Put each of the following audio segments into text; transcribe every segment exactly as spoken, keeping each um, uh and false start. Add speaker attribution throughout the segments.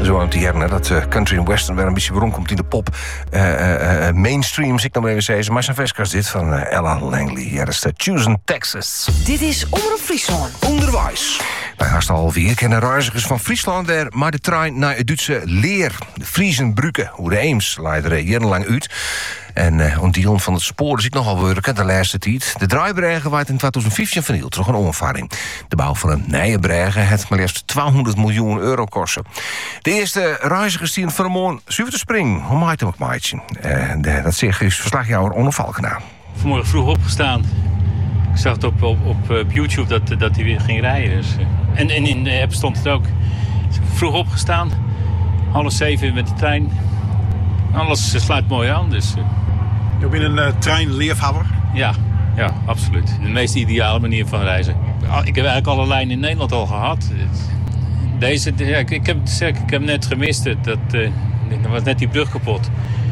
Speaker 1: Zo aan het jaren, dat uh, country en western weer een beetje waarom komt in de pop uh, uh, uh, mainstream, zeg ik nog maar even zeggen. Maar zijn vestkast dit van uh, Ella Langley. Ja, dat is de Choosing Texas.
Speaker 2: Dit is Omroep Friesland.
Speaker 1: Onderwijs. Wij haast alweer kennen reizigers van Friesland weer, maar de trein naar het Duitse Leer. De Friesenbrücke, hoe de Eems, leidt er jarenlang uit. En uh, om die van het spoor is ik nogal werken de laatste tijd. De draaibregen werd in twintig vijftien vernield, toch een omvaring. De bouw van een nieuwe bregen het maar liefst tweehonderd miljoen euro kosten. De eerste reizigers die in Vermoon zuiver te springen, hoe maakt hem ook maatje? Uh, dat zegt is verslagjouwer Onno Valkenaar.
Speaker 3: Vanmorgen vroeg opgestaan. Ik zag het op, op, op, op YouTube dat, dat hij weer ging rijden. Dus, uh, en, en in de app stond het ook. Dus vroeg opgestaan, half zeven met de trein. Alles uh, sluit mooi aan. Dus, uh,
Speaker 4: Je bent een uh, treinleerhouder?
Speaker 3: Ja, ja, absoluut. De meest ideale manier van reizen. Ik heb eigenlijk alle lijnen in Nederland al gehad. Deze, ja, ik, ik, heb, ik heb net gemist. Dat, uh, er was net die brug kapot.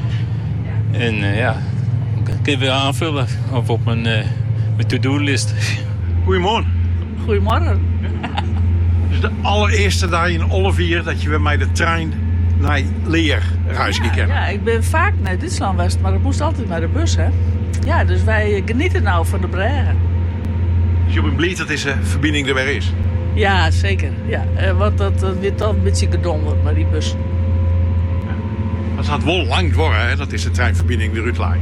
Speaker 3: En uh, ja, ik kan weer aanvullen op, op mijn, uh, mijn to-do-list.
Speaker 4: Goedemorgen.
Speaker 5: Goedemorgen.
Speaker 4: Het is de allereerste dag in Ollevier dat je weer met de trein naar Leer reis
Speaker 5: ja,
Speaker 4: gekend.
Speaker 5: Ja, ik ben vaak naar Duitsland geweest, maar dat moest altijd met de bus, hè. Ja, dus wij genieten nou van de bregen.
Speaker 4: Dus je bent blij dat deze verbinding er weer is?
Speaker 5: Ja, zeker. Ja, want dat, dat wordt toch een beetje gedonderd met die bus.
Speaker 4: Het gaat wel lang worden, hè, dat is de treinverbinding de Rutlijn.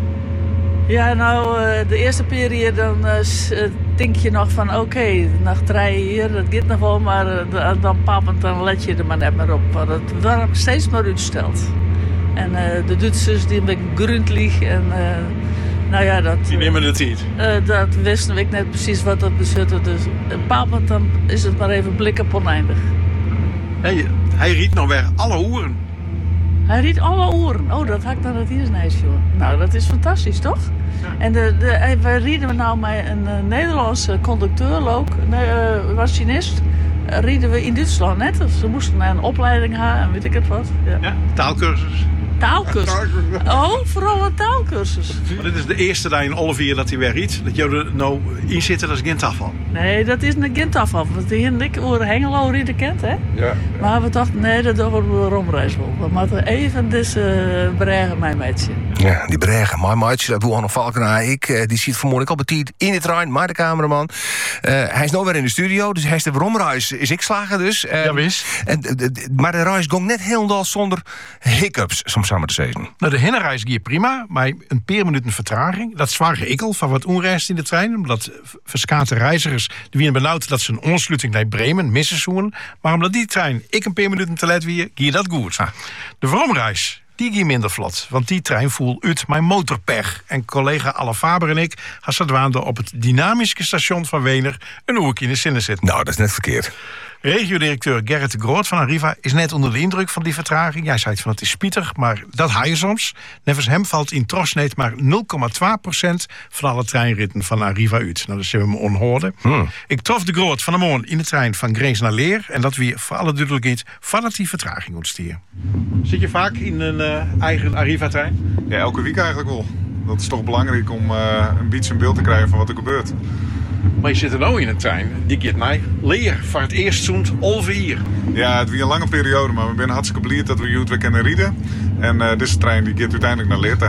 Speaker 5: Ja, nou, de eerste periode dan uh, denk je nog van oké, okay, nog rijden hier, dat gaat nog wel, maar uh, dan pappend, dan let je er maar net maar op. Want het wordt steeds maar uitgesteld. En uh, de Duitsers die een beetje gründlich en uh, nou ja, dat...
Speaker 4: Die nemen de tijd.
Speaker 5: Uh, dat wisten ik net precies wat dat bezutte. Dus pappend, dan is het maar even blik op oneindig.
Speaker 4: Hey, hij riet nog weer alle hoeren.
Speaker 5: Hij riet alle oren. Oh, dat had ik dan het hier eens joh. Nou, dat is fantastisch, toch? Ja. En de, de, we rieden nou met een uh, Nederlandse conducteur ook, nee, uh, machinist, uh, rieden we in Duitsland net. Dus ze moesten naar een opleiding gaan en weet ik het wat. Ja.
Speaker 4: Ja, taalkursus.
Speaker 5: Taalkursus? Oh, vooral een taalkursus.
Speaker 4: Maar dit is de eerste dag in Ollevier dat hij weer riet. Dat jou er nou in zitten, dat is geen tafel.
Speaker 5: Nee, dat is een geen tafel. Want die en ik over Hengelo rieden kent, hè? Ja. Maar we dachten, nee, dat doen we een romreis wel. We moeten even deze uh, bregen, mijn meidje.
Speaker 1: Ja, die bregen, mijn meidje, dat doe Anne Valkenaar. Ik, uh, die zit vanmorgen al betiet in de trein, maar de cameraman. Uh, hij is nou weer in de studio, dus hij is de romreis. Is ik slagen dus. Uh,
Speaker 4: ja, wist.
Speaker 1: En, uh, maar de reis ging net helemaal zonder hiccups, soms samen te zeggen.
Speaker 4: Nou, de hinreis ging prima, maar een paar minuten vertraging. Dat is zwaar geëkel van wat onreist in de trein. Omdat verskate reizigers die waren benauwd dat ze een ontsluiting naar Bremen missen zoen. Maar omdat die trein ik een paar minuten te laat wie, ging dat goed. Ah. De vromreis, die ging minder vlot. Want die trein voel uit mijn motorpech. En collega Alle Faber en ik hadden op het dynamische station van Wener een oertje in de zinnen zitten.
Speaker 1: Nou, dat is net verkeerd.
Speaker 4: Regiodirecteur Gerrit de Groot van Arriva is net onder de indruk van die vertraging. Jij zei het van het is spietig, maar dat haal je soms. Nevens hem valt in Trosneet maar nul komma twee procent van alle treinritten van Arriva uit. Nou, dat zullen we me onhoorden. Hmm. Ik trof de Groot van de Moon in de trein van Greens naar Leer. En dat weer voor alle duidelijkheid voordat die vertraging ontstier. Zit je vaak in een uh, eigen Arriva-trein?
Speaker 6: Ja, elke week eigenlijk wel. Dat is toch belangrijk om uh, een beetje een beeld te krijgen van wat er gebeurt.
Speaker 4: Maar je zit er nou in een trein, die gaat naar Leer voor het eerst zoend Ollevier.
Speaker 6: Ja, het was een lange periode, maar we zijn hartstikke blij dat we hier weer kunnen rijden. En uh, deze trein die gaat uiteindelijk naar Leer.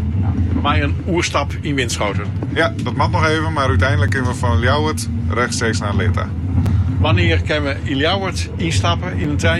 Speaker 4: Maar een oerstap in Winschoten.
Speaker 6: Ja, dat mag nog even, maar uiteindelijk kunnen we van Ljouwert rechtstreeks naar Leer.
Speaker 4: Wanneer kunnen we in Ljouwert instappen in een trein?